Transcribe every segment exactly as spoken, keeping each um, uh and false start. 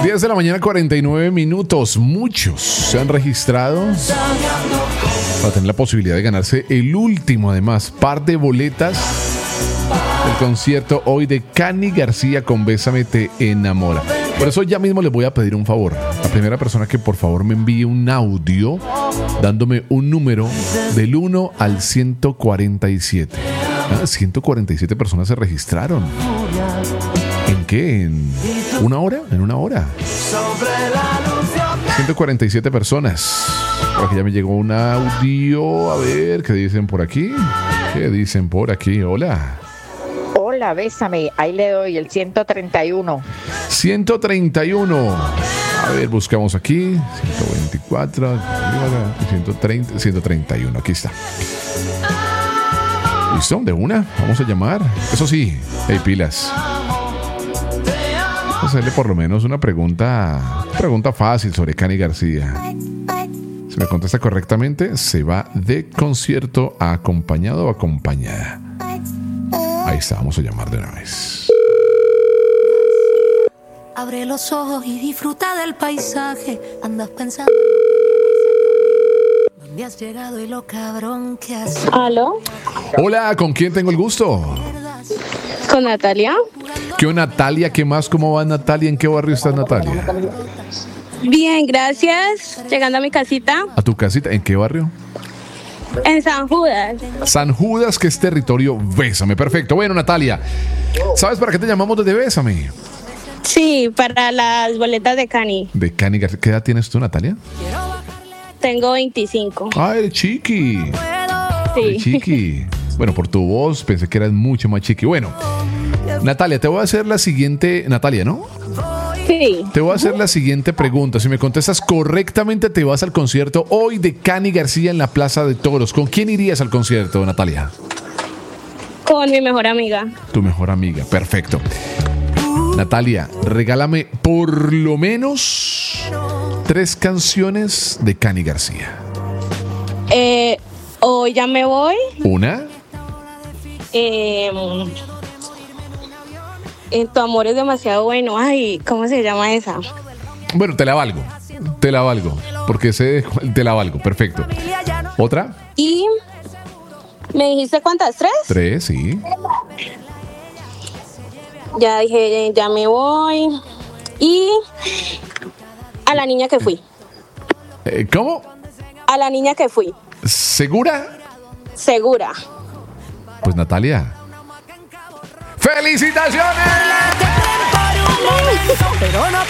diez de la mañana, cuarenta y nueve minutos. Muchos se han registrado para tener la posibilidad de ganarse el último, además, par de boletas del concierto hoy de Cani García con Bésame Te Enamora. Por eso ya mismo les voy a pedir un favor. La primera persona que por favor me envíe un audio dándome un número del uno al ciento cuarenta y siete. Ah, ciento cuarenta y siete personas se registraron. ¿En qué? ¿En una hora? ¿En una hora? ciento cuarenta y siete personas. Por aquí ya me llegó un audio. A ver, ¿qué dicen por aquí? ¿Qué dicen por aquí? Hola. Hola, Bésame. Ahí le doy el ciento treinta y uno. ciento treinta y uno. A ver, buscamos aquí. ciento veinticuatro. ciento treinta, ciento treinta y uno. Aquí está. ¿Listo? De una. Vamos a llamar. Eso sí, hey, pilas. Vamos a hacerle por lo menos una pregunta. Pregunta fácil sobre Cani García. Si me contesta correctamente, se va de concierto acompañado o acompañada. Ahí está, vamos a llamar de una vez. Abre los ojos y disfruta del paisaje. Andas pensando dónde has llegado y lo cabrón que has. ¿Aló? Hola, ¿con quién tengo el gusto? ¿Con Natalia? ¿Qué onda, Natalia? ¿Qué más? ¿Cómo va Natalia? ¿En qué barrio estás, Natalia? Bien, gracias. Llegando a mi casita. ¿A tu casita? ¿En qué barrio? En San Judas. San Judas, que es territorio Bésame. Perfecto. Bueno, Natalia, ¿sabes para qué te llamamos desde Bésame? Sí, para las boletas de Cani. De Cani García. ¿Qué edad tienes tú, Natalia? Tengo veinticinco. Ah, eres chiqui. Sí. Eres chiqui. Bueno, por tu voz pensé que eras mucho más chiqui. Bueno, Natalia, te voy a hacer la siguiente... Natalia, ¿no? Sí. Te voy a hacer la siguiente pregunta. Si me contestas correctamente, te vas al concierto hoy de Cani García en la Plaza de Toros. ¿Con quién irías al concierto, Natalia? Con mi mejor amiga. Tu mejor amiga, perfecto. Natalia, regálame por lo menos tres canciones de Cani García. Eh, hoy ya me voy. Una. Eh, en tu amor es demasiado bueno. Ay, ¿cómo se llama esa? Bueno, te la valgo. Te la valgo. Porque sé, te la valgo. Perfecto. ¿Otra? Y... ¿me dijiste cuántas? ¿Tres? Tres, sí. Ya dije, ya me voy. Y... a la niña que fui. Eh, ¿Cómo? A la niña que fui. ¿Segura? Segura. Pues Natalia. ¡Felicitaciones! Pero no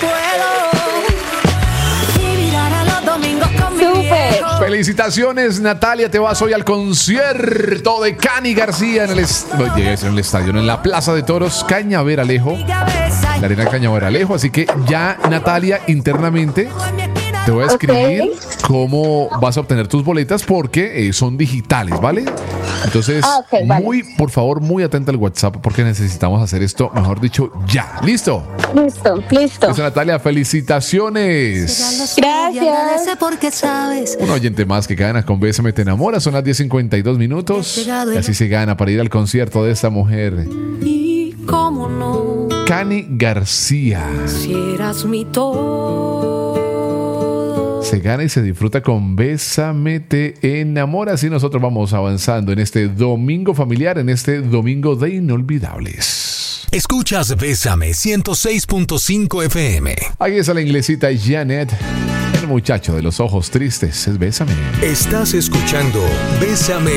puedo mirar a los domingos con mi viejo. Felicitaciones, Natalia. Te vas hoy al concierto de Cani García en el, est- no, en el estadio, en la Plaza de Toros Cañaveralejo, la arena Cañaveralejo. Así que ya, Natalia, internamente te voy a escribir Okay. cómo vas a obtener tus boletas porque eh, son digitales, ¿vale? Entonces, Ah, okay, vale. muy, por favor, muy atenta al WhatsApp porque necesitamos hacer esto, mejor dicho, ya. ¿Listo? Listo, listo. Entonces, Natalia, felicitaciones. Gracias. Porque sabes. Un oyente más que gana con Bésame Te Enamora. Son las diez cincuenta y dos minutos. Y así se gana para ir al concierto de esta mujer, Y cómo no, Cani García. si eras mi todo. Se gana y se disfruta con Bésame Te Enamora. Así nosotros vamos avanzando en este domingo familiar, en este domingo de inolvidables. Escuchas Bésame ciento seis punto cinco F M. Aquí está la inglesita Janet. El muchacho de los ojos tristes es Bésame. Estás escuchando Bésame